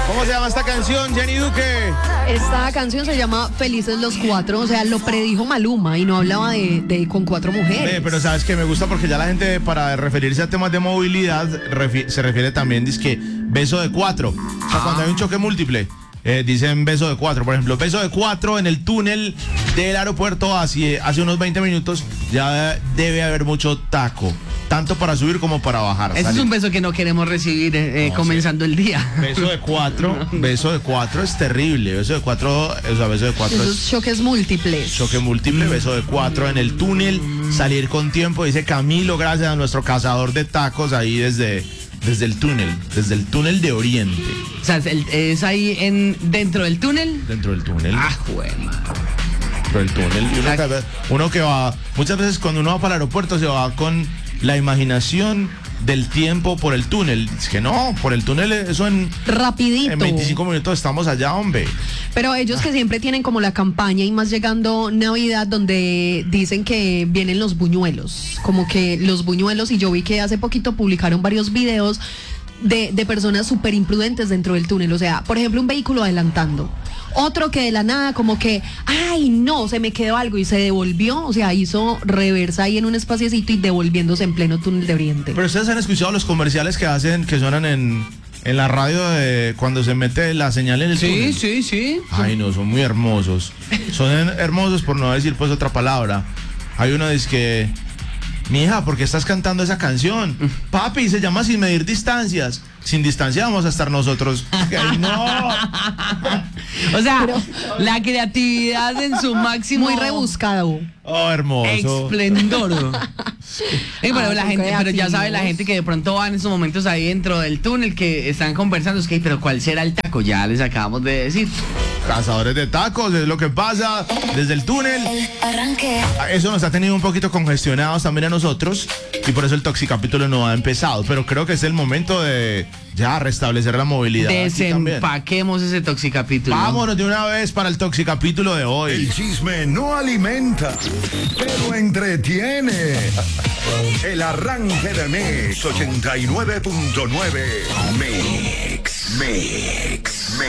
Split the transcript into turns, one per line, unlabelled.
¿Cómo se llama esta canción, Jenny Duque?
Esta canción se llama Felices los Cuatro, o sea, lo predijo Maluma y no hablaba de con cuatro mujeres.
Pero sabes que me gusta porque ya la gente, para referirse a temas de movilidad, se refiere también, dice que beso de cuatro. O sea, cuando hay un choque múltiple, dicen beso de cuatro. Por ejemplo, beso de cuatro en el túnel del aeropuerto hace unos 20 minutos, ya debe haber mucho taco, tanto para subir como para bajar.
Ese es un beso que no queremos recibir comenzando el día.
Beso de cuatro es terrible. Beso de cuatro
Esos choques múltiples.
Choque múltiple, beso de cuatro en el túnel, salir con tiempo, dice Camilo, gracias a nuestro cazador de tacos ahí desde el túnel de Oriente.
O sea, es ahí dentro del túnel.
Dentro del túnel.
Ah, bueno.
Dentro del túnel. Y uno que va, muchas veces cuando uno va para el aeropuerto se va con la imaginación del tiempo por el túnel. Es que no, por el túnel eso
rapidito.
En 25 minutos estamos allá, hombre.
Pero ellos que siempre tienen como la campaña y más llegando Navidad donde dicen que vienen los buñuelos, como que los buñuelos, y yo vi que hace poquito publicaron varios videos de personas súper imprudentes dentro del túnel, o sea, por ejemplo, un vehículo adelantando, otro que de la nada como que, ay no, se me quedó algo y se devolvió, o sea, hizo reversa ahí en un espaciecito y devolviéndose en pleno túnel de Oriente.
Pero ustedes han escuchado los comerciales que suenan en la radio cuando se mete la señal en el túnel.
Sí.
Ay no, son muy hermosos. Son hermosos por no decir pues otra palabra. Hay uno dice que, mija, ¿por qué estás cantando esa canción? Papi, se llama Sin Medir Distancias. Sin distancia vamos a estar nosotros. ¡Ay, no!
O sea, la creatividad en su máximo.
Muy rebuscado.
Oh, hermoso.
Esplendor. Pero ya sabe la gente que de pronto va en esos momentos ahí dentro del túnel que están conversando. Es que, pero ¿cuál será el taco? Ya les acabamos de decir.
Cazadores de tacos, es lo que pasa desde el túnel. Eso nos ha tenido un poquito congestionados también a nosotros y por eso el Toxicapítulo no ha empezado, pero creo que es el momento de ya restablecer la movilidad.
Desempaquemos ese Toxicapítulo.
Vámonos de una vez para el Toxicapítulo de hoy.
El chisme no alimenta, pero entretiene. El arranque de Mix 89.9. Mix.